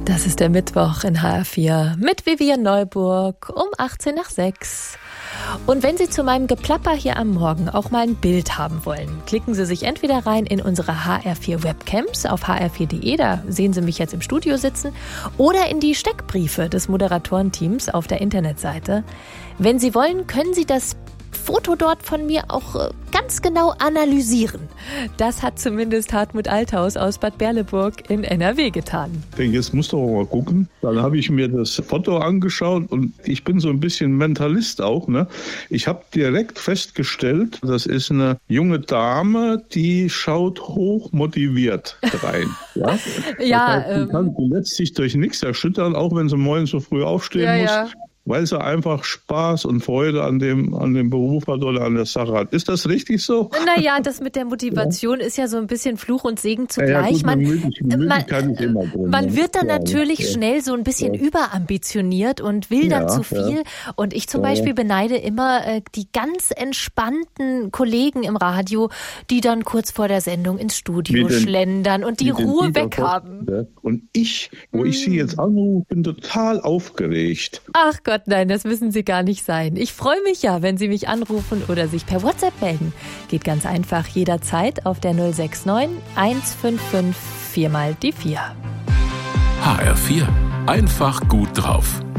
Das ist der Mittwoch in HR4 mit Vivian Neuburg um 18 nach 6. Und wenn Sie zu meinem Geplapper hier am Morgen auch mal ein Bild haben wollen, klicken Sie sich entweder rein in unsere HR4 Webcams auf hr4.de, da sehen Sie mich jetzt im Studio sitzen, oder in die Steckbriefe des Moderatorenteams auf der Internetseite. Wenn Sie wollen, können Sie das Foto dort von mir auch ganz genau analysieren. Das hat zumindest Hartmut Althaus aus Bad Berleburg in NRW getan. Ich denke, jetzt musst du auch mal gucken. Dann habe ich mir das Foto angeschaut und ich bin so ein bisschen Mentalist auch. Ne? Ich habe direkt festgestellt, das ist eine junge Dame, die schaut hoch motiviert rein. Ja, ja, das heißt, die lässt sich durch nichts erschüttern, auch wenn sie morgens so früh aufstehen muss. Ja. Weil sie einfach Spaß und Freude an dem Beruf hat oder an der Sache hat. Ist das richtig so? Naja, das mit der Motivation ist ja so ein bisschen Fluch und Segen zugleich. Man wird dann natürlich schnell so ein bisschen überambitioniert und will dann zu viel. Und ich zum Beispiel beneide immer die ganz entspannten Kollegen im Radio, die dann kurz vor der Sendung ins Studio schlendern und die Ruhe weghaben. Und ich, wo ich Sie jetzt anrufe, bin total aufgeregt. Ach Gott, nein, das müssen Sie gar nicht sein. Ich freue mich ja, wenn Sie mich anrufen oder sich per WhatsApp melden. Geht ganz einfach jederzeit auf der 069 155 4 mal die 4. HR4. Einfach gut drauf.